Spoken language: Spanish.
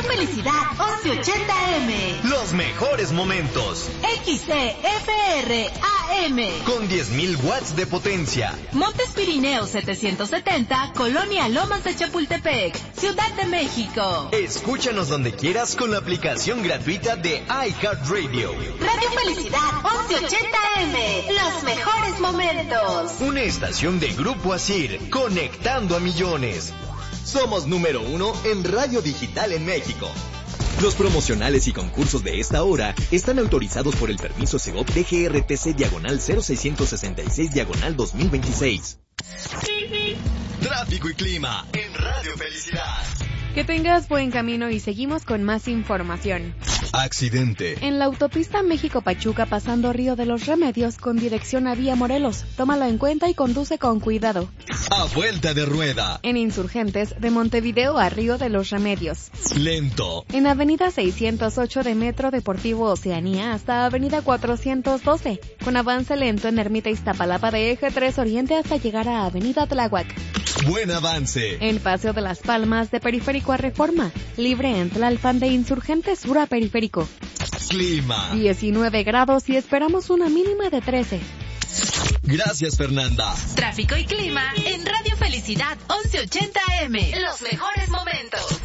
Radio Felicidad 1180M. Los mejores momentos. XCFR AM. Con 10.000 watts de potencia. Montes Pirineos 770, Colonia Lomas de Chapultepec, Ciudad de México. Escúchanos donde quieras con la aplicación gratuita de iHeartRadio. Radio Felicidad 1180M. Los mejores momentos. Una estación de Grupo Asir, conectando a millones. Somos número 1 en radio digital en México. Los promocionales y concursos de esta hora están autorizados por el permiso Segov DGRTC/0666/2026. Tráfico y clima en Radio Felicidad. Que tengas buen camino y seguimos con más información. Accidente. En la autopista México-Pachuca pasando Río de los Remedios con dirección a Vía Morelos. Tómalo en cuenta y conduce con cuidado. A vuelta de rueda. En Insurgentes de Montevideo a Río de los Remedios. Lento. En Avenida 608 de Metro Deportivo Oceanía hasta Avenida 412. Con avance lento en Ermita Iztapalapa de Eje 3 Oriente hasta llegar a Avenida Tláhuac. Buen avance. En Paseo de las Palmas de Periférico a Reforma. Libre en Tlalpan de Insurgentes Sur a Periférico. Clima. 19 grados y esperamos una mínima de 13. Gracias, Fernanda. Tráfico y clima en Radio Felicidad 1180M. Los mejores momentos.